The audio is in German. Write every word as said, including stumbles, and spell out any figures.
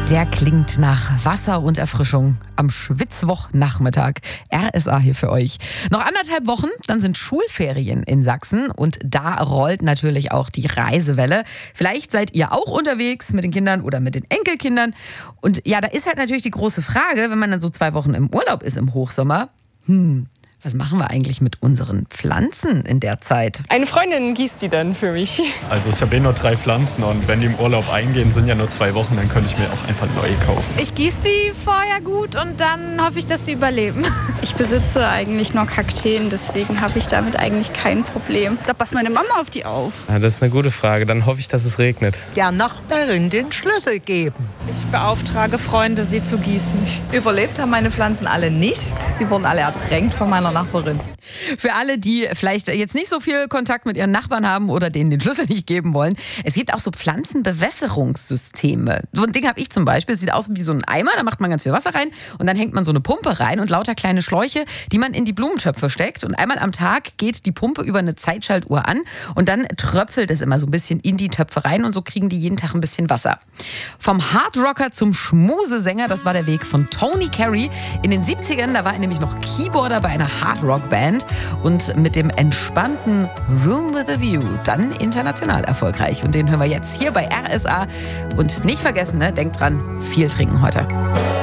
Der klingt nach Wasser und Erfrischung am Schwitzwochnachmittag. R S A hier für euch. Noch anderthalb Wochen, dann sind Schulferien in Sachsen und da rollt natürlich auch die Reisewelle. Vielleicht seid ihr auch unterwegs mit den Kindern oder mit den Enkelkindern. Und ja, da ist halt natürlich die große Frage, wenn man dann so zwei Wochen im Urlaub ist im Hochsommer, hm, was machen wir eigentlich mit unseren Pflanzen in der Zeit? Eine Freundin gießt die dann für mich. Also ich habe eh nur drei Pflanzen und wenn die im Urlaub eingehen, sind ja nur zwei Wochen, dann könnte ich mir auch einfach neue kaufen. Ich gieße die vorher gut und dann hoffe ich, dass sie überleben. Ich besitze eigentlich nur Kakteen, deswegen habe ich damit eigentlich kein Problem. Da passt meine Mama auf die auf. Ja, das ist eine gute Frage. Dann hoffe ich, dass es regnet. Der Nachbarin den Schlüssel geben. Ich beauftrage Freunde, sie zu gießen. Überlebt haben meine Pflanzen alle nicht. Die wurden alle ertränkt von meiner Nachbarin. Für alle, die vielleicht jetzt nicht so viel Kontakt mit ihren Nachbarn haben oder denen den Schlüssel nicht geben wollen, es gibt auch so Pflanzenbewässerungssysteme. So ein Ding habe ich zum Beispiel, sieht aus wie so ein Eimer, da macht man ganz viel Wasser rein und dann hängt man so eine Pumpe rein und lauter kleine Schläuche, die man in die Blumentöpfe steckt und einmal am Tag geht die Pumpe über eine Zeitschaltuhr an und dann tröpfelt es immer so ein bisschen in die Töpfe rein und so kriegen die jeden Tag ein bisschen Wasser. Vom Hardrocker zum Schmusesänger, das war der Weg von Tony Carey. In den siebzigern, da war er nämlich noch Keyboarder bei einer Hardrock-Band und mit dem entspannten Room with a View dann international erfolgreich. Und den hören wir jetzt hier bei R S A. Und nicht vergessen, ne, denkt dran, viel trinken heute.